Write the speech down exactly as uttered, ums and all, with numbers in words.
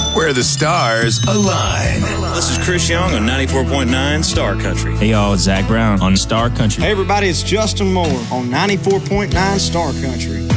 where the stars align. This is Chris Young on ninety-four point nine Star Country. Hey y'all, it's Zach Brown on Star Country. Hey everybody, it's Justin Moore on ninety-four point nine Star Country.